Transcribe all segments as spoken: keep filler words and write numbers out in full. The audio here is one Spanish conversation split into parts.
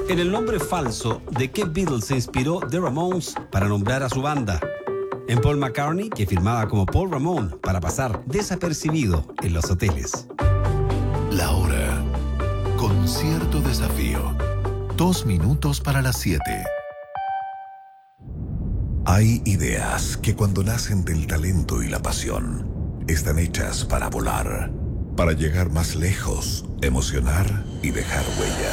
en el nombre falso de qué Beatles se inspiró The Ramones para nombrar a su banda. En Paul McCartney, que firmaba como Paul Ramón para pasar desapercibido en los hoteles. La hora. Concierto Desafío. Dos minutos para las siete. Hay ideas que cuando nacen del talento y la pasión, están hechas para volar, para llegar más lejos, emocionar y dejar huella.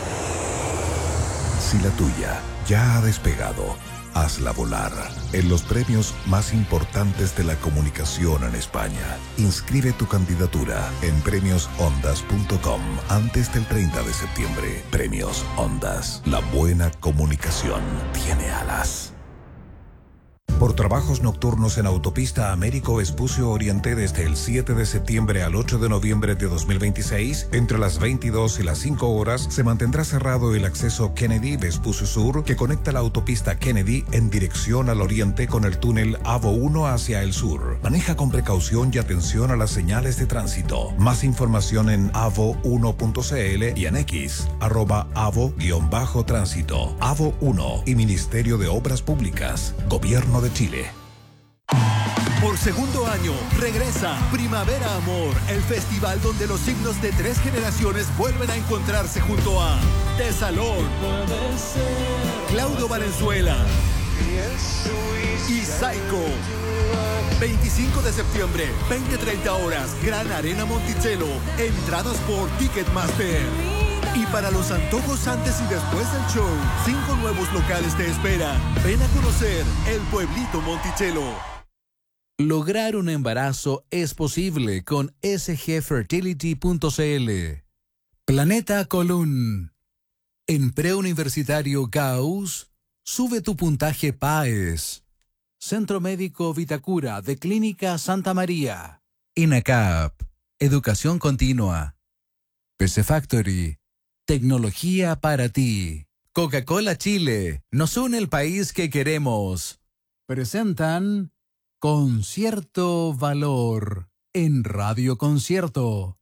Si la tuya ya ha despegado, hazla volar en los premios más importantes de la comunicación en España. Inscribe tu candidatura en premios ondas punto com antes del treinta de septiembre. Premios Ondas. La buena comunicación tiene alas. Por trabajos nocturnos en Autopista Américo Vespucio Oriente desde el siete de septiembre al ocho de noviembre de dos mil veintiséis, entre las veintidós y las cinco horas, se mantendrá cerrado el acceso Kennedy Vespucio Sur que conecta la autopista Kennedy en dirección al oriente con el túnel AVO uno hacia el sur. Maneja con precaución y atención a las señales de tránsito. Más información en avo uno punto cl y en X, arroba avo-tránsito. AVO uno y Ministerio de Obras Públicas, Gobierno de Chile. Por segundo año, regresa Primavera Amor, el festival donde los signos de tres generaciones vuelven a encontrarse junto a Tesalón, Claudio Valenzuela y Psycho. veinticinco de septiembre, veinte treinta horas, Gran Arena Monticello. Entradas por Ticketmaster. Y para los antojos antes y después del show, cinco nuevos locales te esperan. Ven a conocer el Pueblito Monticello. Lograr un embarazo es posible con s g fertility punto c l. Planeta Colún. En preuniversitario Gauss, sube tu puntaje P A E S. Centro Médico Vitacura de Clínica Santa María. INACAP. Educación continua. P C Factory. Tecnología para ti. Coca-Cola Chile. Nos une el país que queremos. Presentan Concierto Valor en Radio Concierto.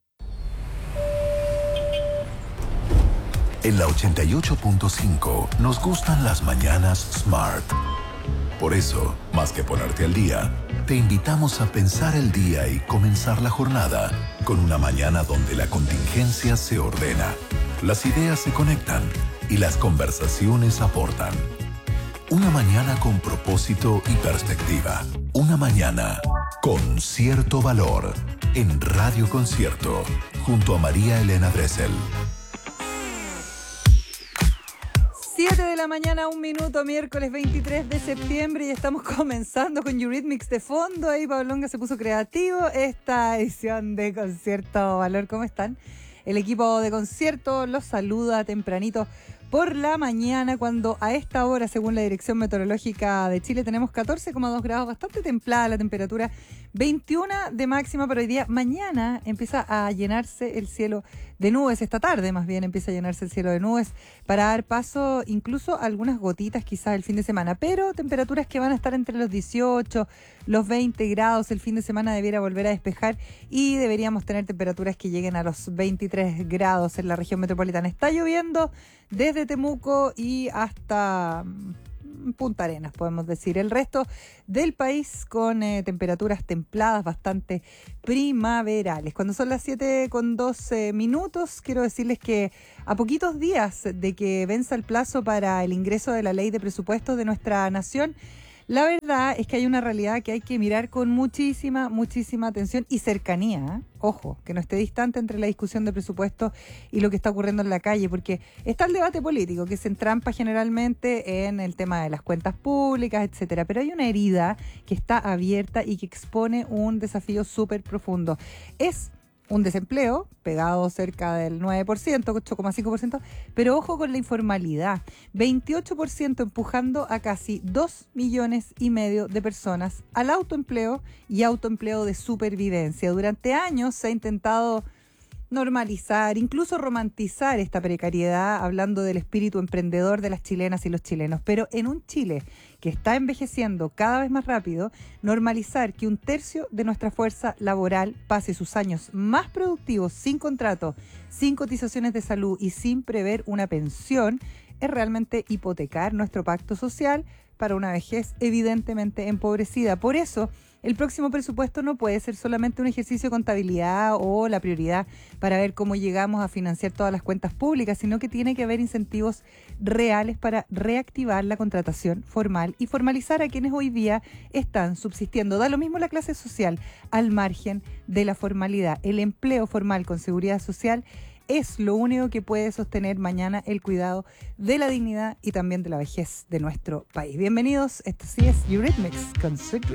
En la ochenta y ocho punto cinco nos gustan las mañanas Smart. Por eso, más que ponerte al día, te invitamos a pensar el día y comenzar la jornada con una mañana donde la contingencia se ordena, las ideas se conectan y las conversaciones aportan. Una mañana con propósito y perspectiva. Una mañana con cierto valor en Radio Concierto, junto a María Elena Dressel. siete de la mañana, un minuto, miércoles veintitrés de septiembre, y estamos comenzando con Eurythmics de fondo. Ahí Pablonga se puso creativo. Esta edición de Concierto Valor, ¿cómo están? El equipo de Concierto los saluda tempranito por la mañana, cuando a esta hora, según la Dirección Meteorológica de Chile, tenemos catorce coma dos grados, bastante templada la temperatura, veintiuno de máxima para hoy día. Mañana empieza a llenarse el cielo de nubes, esta tarde más bien empieza a llenarse el cielo de nubes para dar paso incluso a algunas gotitas quizás el fin de semana, pero temperaturas que van a estar entre los dieciocho, los veinte grados. El fin de semana debiera volver a despejar y deberíamos tener temperaturas que lleguen a los veintitrés grados en la región metropolitana. Está lloviendo desde Temuco y hasta Punta Arenas, podemos decir. El resto del país con eh, temperaturas templadas, bastante primaverales. Cuando son las siete con doce minutos, quiero decirles que a poquitos días de que venza el plazo para el ingreso de la ley de presupuestos de nuestra nación, la verdad es que hay una realidad que hay que mirar con muchísima, muchísima atención y cercanía, ¿eh? Ojo, que no esté distante entre la discusión de presupuestos y lo que está ocurriendo en la calle, porque está el debate político que se entrampa generalmente en el tema de las cuentas públicas, etcétera, pero hay una herida que está abierta y que expone un desafío súper profundo. Es un desempleo pegado cerca del nueve por ciento, ocho coma cinco por ciento, pero ojo con la informalidad, veintiocho por ciento empujando a casi dos millones y medio de personas al autoempleo y autoempleo de supervivencia. Durante años se ha intentado normalizar, incluso romantizar esta precariedad, hablando del espíritu emprendedor de las chilenas y los chilenos. Pero en un Chile que está envejeciendo cada vez más rápido, normalizar que un tercio de nuestra fuerza laboral pase sus años más productivos sin contrato, sin cotizaciones de salud y sin prever una pensión, es realmente hipotecar nuestro pacto social para una vejez evidentemente empobrecida. Por eso, el próximo presupuesto no puede ser solamente un ejercicio de contabilidad o la prioridad para ver cómo llegamos a financiar todas las cuentas públicas, sino que tiene que haber incentivos reales para reactivar la contratación formal y formalizar a quienes hoy día están subsistiendo. Da lo mismo la clase social al margen de la formalidad. El empleo formal con seguridad social es lo único que puede sostener mañana el cuidado de la dignidad y también de la vejez de nuestro país. Bienvenidos, esto sí es Eurythmics con Sweet Dreams.